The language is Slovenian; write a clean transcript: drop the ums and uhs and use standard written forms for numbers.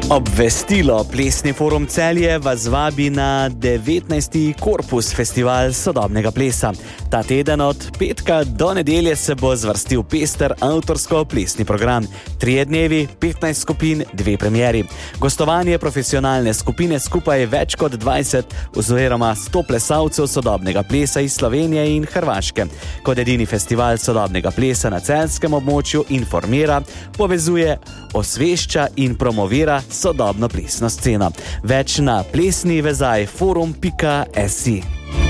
Obvestilo. Plesni forum Celje vas vabi na 19. Korpus festival sodobnega plesa. Ta teden od petka do nedelje se bo zvrstil pester avtorsko-plesni program. 3 dnevi, 15 skupin, 2 premieri. Gostovanje profesionalne skupine skupaj več kot 20 oziroma 100 plesalcev sodobnega plesa iz Slovenije in Hrvaške. Kot edini festival sodobnega plesa na celjskem območju informira, povezuje, osvešča in promovira sodobno plesno sceno. Več na plesnivezajforum.si.